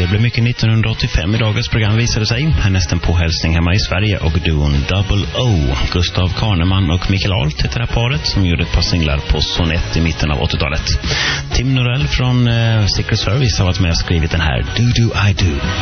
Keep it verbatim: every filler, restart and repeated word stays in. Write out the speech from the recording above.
Det blev mycket nittonhundraåttiofem i dagens program visade sig. Härnäst en påhälsning hemma i Sverige och duon Double O. Gustav Kahneman och Mikael Alt heter det här paret som gjorde ett par singlar på Sonett i mitten av åttiotalet. Tim Norell från eh, Secret Service har varit med och skrivit den här Do Do I Do.